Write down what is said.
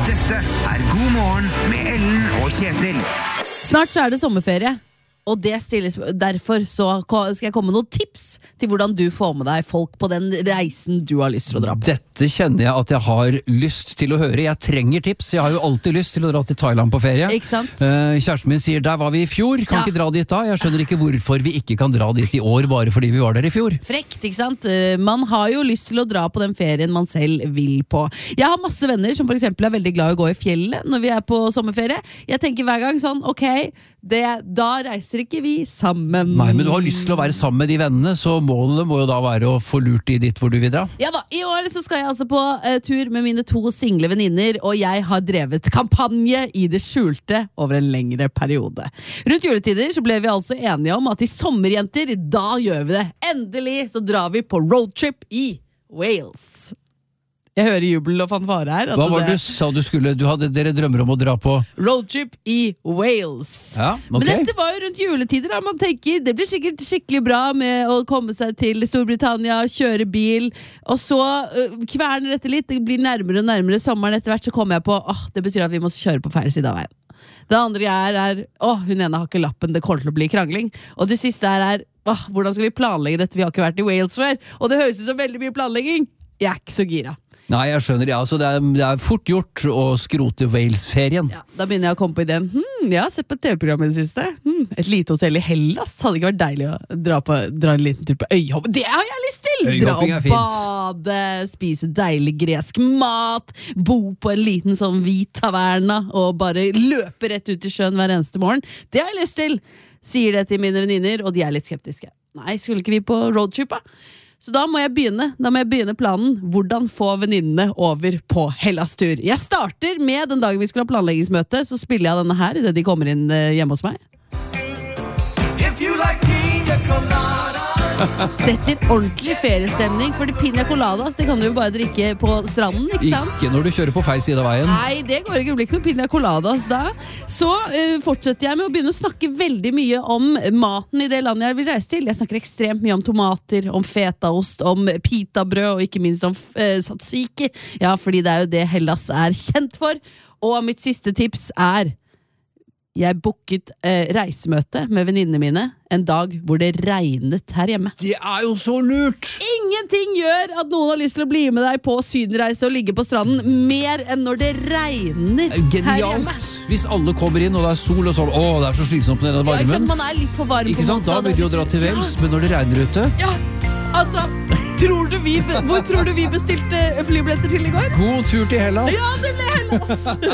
Dette God morgen med Ellen og Kjetil. Snart så det sommerferie, og det stilles, derfor så skal jeg komme med noen tips til hvordan du får med deg folk på den reisen du har lyst til å dra på. Dette kjenner jeg at jeg har lyst til å høre. Jeg trenger tips. Jeg har jo alltid lyst til å dra til Thailand på ferie. Ikke sant? Kjæresten min sier, der var vi i fjor, kan ikke dra dit da. Jeg skjønner ikke hvorfor vi ikke kan dra dit i år, bare fordi vi var der i fjor. Frekt, ikke sant? Man har jo lyst til å dra på den ferien man selv vil på. Jeg har masse venner som for eksempel veldig glad i å gå i fjellet når vi på sommerferie. Jeg tenker hver gang sånn, ok, da reiser ikke vi sammen. Nei, men du har lyst til å være sammen med de vennene, så målet må jo da være å få lurt de dit hvor du vil dra. Ja da, i år så skal jeg altså på tur med mine 2 single venninner, og jeg har drevet kampanje i det skjulte over en lengre periode. Rundt juletider så ble vi altså enige om at i sommerjenter, da gjør vi det. Endelig så drar vi på roadtrip i Wales. Jeg hører jubel og fanfare her. Hva var det du sa du skulle? Dere drømmer om å dra på roadtrip i Wales. Ja, ok. Men dette var jo rundt juletider da. Man tenker, det blir sikkert skikkelig bra med å komme seg til Storbritannia, kjøre bil, og så kverner dette litt. Det blir nærmere og nærmere sommeren. Etter hvert så kommer jeg på, det betyr at vi må kjøre på feil side av veien. Det andre hun ene har ikke lappen, det kommer til å bli krangling. Og det siste hvordan skal vi planlegge dette? Vi har ikke vært i Wales før, og det høres ut som veldig mye planlegging. Jeg ikke så gira. Nei, jeg skjønner, altså det fort gjort å skrote Wales-ferien. Ja, da begynner jeg å komme på ideen. Jeg har sett på et TV-program i det siste. Et lite hotell i Hellas. Hadde ikke vært deilig å dra en liten tur på Øyhopping. Det har jeg lyst til! Dra og bade, spise deilig gresk mat, bo på en liten sånn hvit taverna og bare løpe rett ut i sjøen hver eneste morgen. Det har jeg lyst til! Sier det til mine venninner, og de litt skeptiske. Nei, skulle ikke vi på roadtrip da? Så da må jeg begynne planen. Hvordan få venninnene over på Hellas-tur. Jeg starter med den dagen vi skulle ha planleggingsmøte. Så spiller jeg denne her i det de kommer inn hjemme hos meg. If you like pina coladas. Setter ordentlig feriestemning. Fordi pina coladas, det kan du jo bare drikke på stranden, ikke sant? Ikke når du kjører på feil side av veien. Nei, det går ikke, det blir ikke noe pina coladas da. Så fortsetter jeg med å begynne å snakke veldig mye om maten i det landet jeg vil reise til. Jeg snakker ekstremt mye om tomater, om fetaost, om pitabrød, og ikke minst om tzatziki. Ja, fordi det jo det Hellas kjent for. Og mitt siste tips jeg booket reisemøte med venninnene mine en dag hvor det regnet her hjemme. Det jo så lurt! Ingenting gjør at noen har lyst til å bli med deg på sydenreise og ligge på stranden mer enn når det regner her hjemme. Hvis alle kommer inn og det sol og sånn, det så slitsomt med den varmen. Ja, ikke sant, man litt for varm ikke på sant, da vil du jo dra til Wales, men når det regner ute. Ja, altså, hvor tror du vi bestilte flybilletter til i går? God tur til Hellas. Ja, det ble Hellas!